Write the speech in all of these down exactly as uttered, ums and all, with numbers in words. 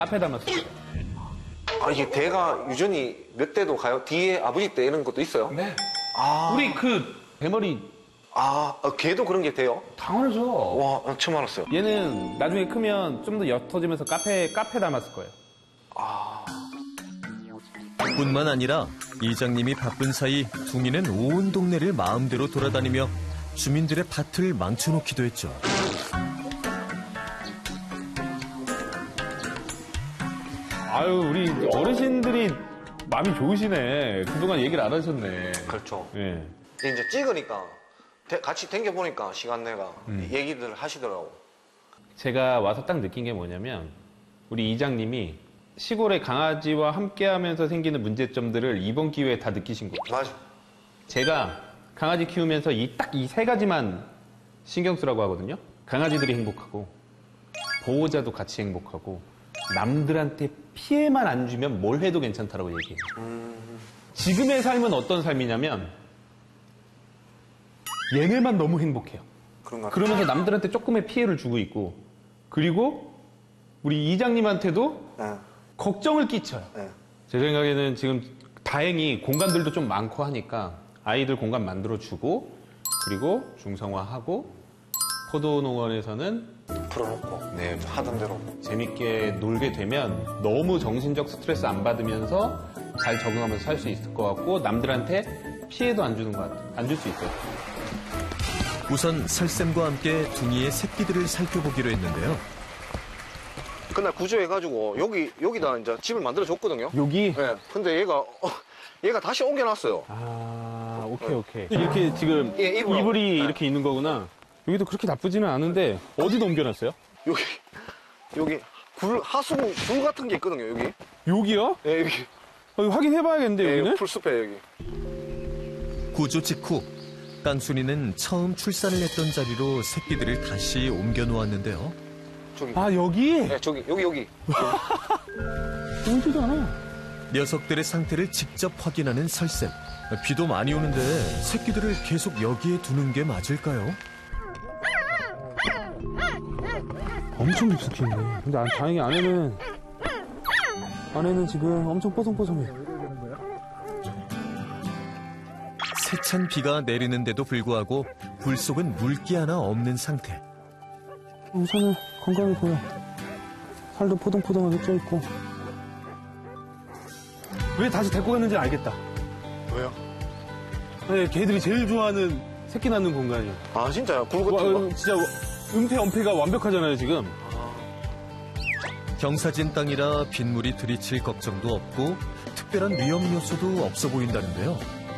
카페 담았어요. 아, 이게 대가 유전이 몇 대도 가요? 뒤에 아버지 때 이런 것도 있어요? 네. 아. 우리 그 대머리. 아, 어, 걔도 그런 게 돼요? 당연하죠. 와, 처음 알았어요. 얘는 나중에 크면 좀 더 옅어지면서 카페, 카페 담았을 거예요. 아. 뿐만 아니라 이장님이 바쁜 사이 둥이는 온 동네를 마음대로 돌아다니며 주민들의 밭을 망쳐놓기도 했죠. 아유, 우리 어르신들이 마음이 좋으시네. 그동안 얘기를 안 하셨네. 그렇죠. 예. 이제 찍으니까, 대, 같이 댕겨보니까 시간 내가 음. 얘기들 하시더라고. 제가 와서 딱 느낀 게 뭐냐면, 우리 이장님이 시골의 강아지와 함께 하면서 생기는 문제점들을 이번 기회에 다 느끼신 거예요. 맞아. 제가 강아지 키우면서 이 딱 이 세 가지만 신경 쓰라고 하거든요. 강아지들이 행복하고, 보호자도 같이 행복하고, 남들한테 피해만 안 주면 뭘 해도 괜찮다라고 얘기해요. 음... 지금의 삶은 어떤 삶이냐면 얘네만 너무 행복해요. 그런가? 그러면서 남들한테 조금의 피해를 주고 있고, 그리고 우리 이장님한테도 네. 걱정을 끼쳐요. 네. 제 생각에는 지금 다행히 공간들도 좀 많고 하니까 아이들 공간 만들어주고, 그리고 중성화하고, 포도농원에서는 풀어놓고 네, 하던 대로 재밌게 놀게 되면 너무 정신적 스트레스 안 받으면서 잘 적응하면서 살 수 있을 것 같고, 남들한테 피해도 안 주는 것 같아요. 안 줄 수 있어요. 우선 설쌤과 함께 둥이의 새끼들을 살펴보기로 했는데요. 그날 구조해가지고 여기 여기다 이제 집을 만들어 줬거든요. 여기? 네. 근데 얘가 어, 얘가 다시 옮겨놨어요. 아, 오케이, 오케이. 이렇게 지금 예, 이불하고. 이불이 네. 이렇게 있는 거구나. 여기도 그렇게 나쁘지는 않은데 어디다 옮겨놨어요? 여기 여기 굴 하수 굴 같은 게 있거든요. 여기. 여기요? 예, 여기. 어, 확인해봐야겠는데 예, 여기는? 풀숲에 여기. 구조 직후 깡순이는 처음 출산을 했던 자리로 새끼들을 다시 옮겨 놓았는데요. 저기. 아, 여기? 네, 저기 여기 여기. 보이지도 않아. 녀석들의 상태를 직접 확인하는 설쌤. 비도 많이 오는데 새끼들을 계속 여기에 두는 게 맞을까요? 엄청 깊숙이 있네. 근데 아, 다행히 안에는 안에는 지금 엄청 뽀송뽀송해. 세찬 비가 내리는데도 불구하고 굴 속은 물기 하나 없는 상태. 우선은 건강해 보여. 살도 포동포동하게 쪄있고. 왜 다시 데리고 갔는지 알겠다. 왜요? 네, 걔들이 제일 좋아하는 새끼 낳는 공간이에요. 아 진짜요? 굴 같은 와, 거? 진짜 은폐, 엄폐가 완벽하잖아요, 지금. 경사진 땅이라 빗물이 들이칠 걱정도 없고 특별한 위험 요소도 없어 보인다는데요.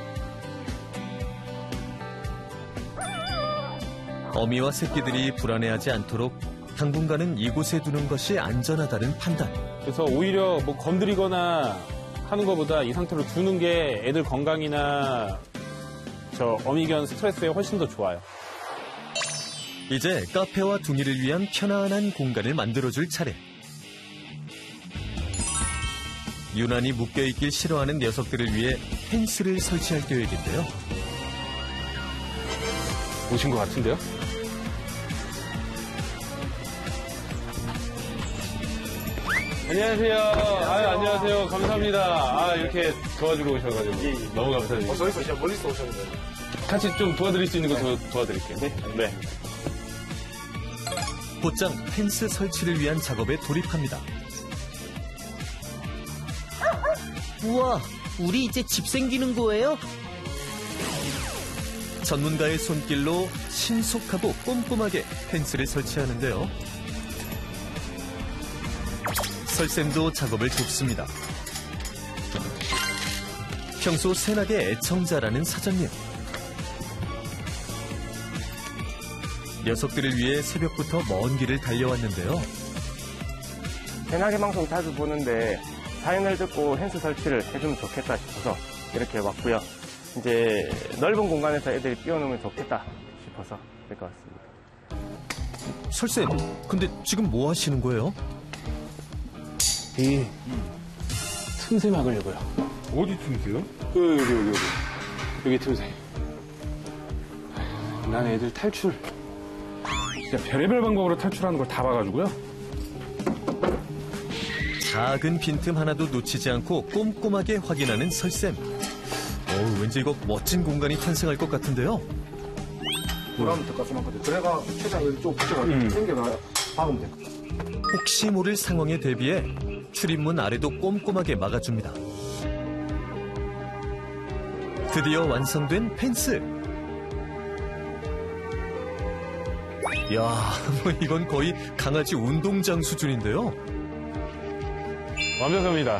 어미와 새끼들이 불안해하지 않도록 당분간은 이곳에 두는 것이 안전하다는 판단. 그래서 오히려 뭐 건드리거나 하는 것보다 이 상태로 두는 게 애들 건강이나 저 어미견 스트레스에 훨씬 더 좋아요. 이제 카페와 둥이를 위한 편안한 공간을 만들어줄 차례. 유난히 묶여있길 싫어하는 녀석들을 위해 펜스를 설치할 계획인데요. 오신 것 같은데요? 안녕하세요. 아, 안녕하세요. 감사합니다. 아, 이렇게 도와주고 오셔가지고. 예, 예. 너무 감사드립니다. 어, 저기서 진짜 멀리서 오셨는데. 같이 좀 도와드릴 수 있는 거 도, 도와드릴게요. 네. 네. 곧장 펜스 설치를 위한 작업에 돌입합니다. 우와, 우리 이제 집 생기는 거예요? 전문가의 손길로 신속하고 꼼꼼하게 펜스를 설치하는데요. 설쌤도 작업을 돕습니다. 평소 새낙의 애청자라는 사장님. 녀석들을 위해 새벽부터 먼 길을 달려왔는데요. 새낙의 방송 자주 보는데 사연을 듣고 펜스 설치를 해주면 좋겠다 싶어서 이렇게 왔고요. 이제 넓은 공간에서 애들이 뛰어놀면 좋겠다 싶어서 될 것 같습니다. 설쌤, 근데 지금 뭐 하시는 거예요? 이 틈새 막으려고요. 어디 틈새요? 여기, 여기, 여기, 여기. 여기 틈새. 난 애들 탈출. 진짜 별의별 방법으로 탈출하는 걸 다 봐가지고요. 작은 빈틈 하나도 놓치지 않고 꼼꼼하게 확인하는 설쌤. 어우, 왠지 이거 멋진 공간이 탄생할 것 같은데요. 그러면 될 것 같으면 그래가 최대한 여기 쭉 붙여가지고 음. 당겨놔 박으면 될 것 같아. 혹시 모를 상황에 대비해 출입문 아래도 꼼꼼하게 막아줍니다. 드디어 완성된 펜스. 이야, 뭐 이건 거의 강아지 운동장 수준인데요. 완벽합니다.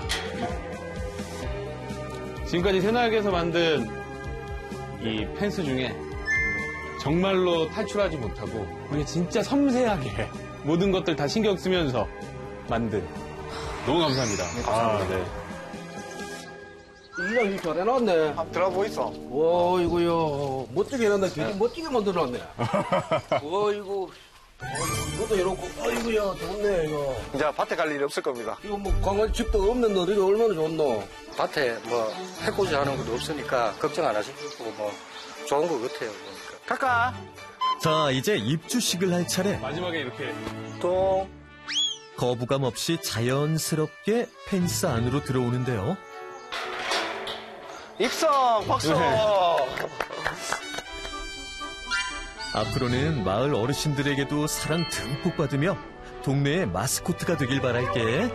지금까지 새날개에서 만든 이 펜스 중에 정말로 탈출하지 못하고 그냥 진짜 섬세하게 모든 것들 다 신경 쓰면서 만든. 너무 감사합니다. 아, 네. 이장 잘 해놨네. 한번 들어가 보이소. 와, 이거요. 멋지게 해놨네. 되게 멋지게 만들어놨네. 와, 이거. 이것도 이렇고, 아이고야, 좋네, 이거. 이제 밭에 갈 일이 없을 겁니다. 이거 뭐, 강아지 집도 없는 너들이 얼마나 좋노. 밭에 뭐 해코지 하는 것도 없으니까 걱정 안 하시고 뭐 좋은 것 같아요. 그러니까. 갈까? 자, 이제 입주식을 할 차례. 마지막에 이렇게 똥. 거부감 없이 자연스럽게 펜스 안으로 들어오는데요. 입성! 박수! 앞으로는 마을 어르신들에게도 사랑 듬뿍 받으며 동네의 마스코트가 되길 바랄게.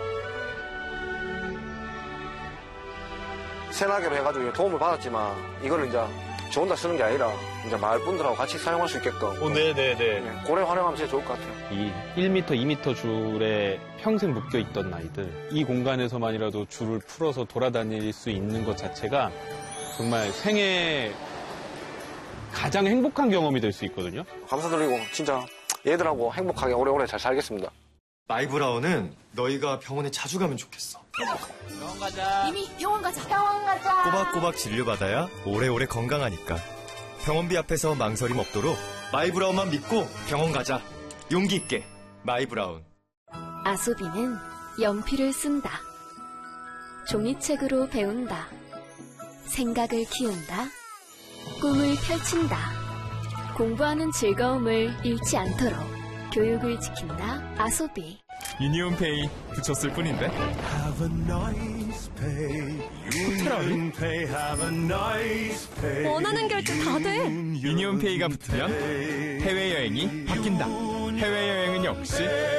새나개로 해가지고 도움을 받았지만 이거를 이제 저 혼자 쓰는 게 아니라 이제 마을 분들하고 같이 사용할 수 있게끔. 오, 네네네. 고래 활용하면 진짜 좋을 것 같아요. 이 일 미터, 이 미터 줄에 평생 묶여있던 아이들, 이 공간에서만이라도 줄을 풀어서 돌아다닐 수 있는 것 자체가 정말 생애 가장 행복한 경험이 될 수 있거든요. 감사드리고 진짜 얘들하고 행복하게 오래오래 잘 살겠습니다. 마이브라운은 너희가 병원에 자주 가면 좋겠어. 이미 병원 가자. 병원 가자. 꼬박꼬박 진료받아야 오래오래 건강하니까. 병원비 앞에서 망설임 없도록 마이브라운만 믿고 병원 가자. 용기 있게 마이브라운. 아소비는 연필을 쓴다. 종이책으로 배운다. 생각을 키운다. 꿈을 펼친다. 공부하는 즐거움을 잃지 않도록 교육을 지킨다. 아소비. 유니온페이 붙였을 뿐인데. 원하는 결제 다 돼. 유니온페이가 붙으면 해외여행이 바뀐다. 해외여행은 역시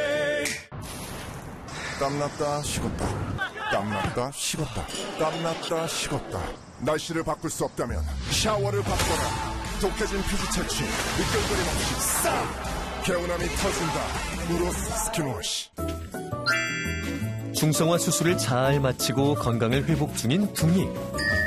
땀났다 식었다 땀났다 식었다 땀났다 식었다. 날씨를 바꿀 수 없다면 샤워를 바꿔라. 독해진 피지 채취 미끌거림 없이 싹 개운함이 터진다. 우로스 스킨워시. 중성화 수술을 잘 마치고 건강을 회복 중인 둥이.